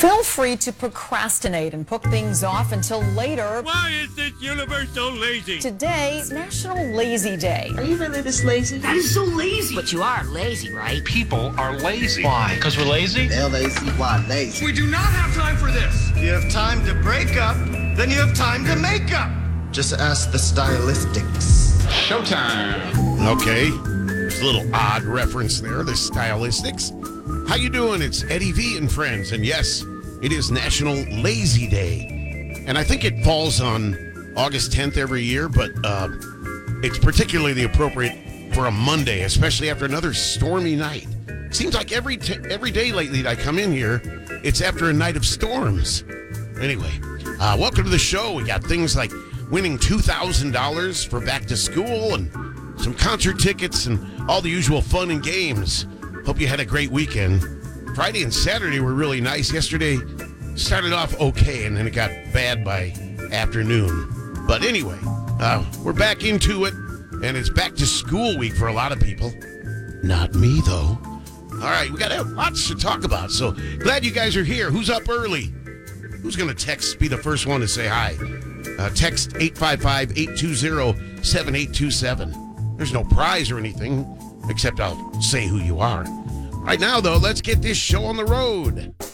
Feel free to procrastinate and put things off until later. Why is this universe so lazy? Today is National Lazy Day. Are you really this lazy? That is so lazy. But you are lazy, right? People are lazy. Why? Because we're lazy? L-A-Z-Y, lazy. We do not have time for this. If you have time to break up, then you have time to make up. Just ask the Stylistics. Showtime. Okay, there's a little odd reference there, the Stylistics. How you doing? It's Eddie V and friends, and yes, it is National Lazy Day. And I think it falls on August 10th every year, but it's particularly appropriate for a Monday, especially after another stormy night. Seems like every day lately that I come in here, it's after a night of storms. Anyway, welcome to the show. We got things like winning $2,000 for back to school and some concert tickets and all the usual fun and games. Hope you had a great weekend. Friday and Saturday were really nice. Yesterday started off okay, and then it got bad by afternoon. But anyway, we're back into it, and it's back to school week for a lot of people. Not me, though. All right, we got lots to talk about, so glad you guys are here. Who's up early? Who's going to be the first one to say hi? Text 855-820-7827. There's no prize or anything, except I'll say who you are. Right now, though, let's get this show on the road.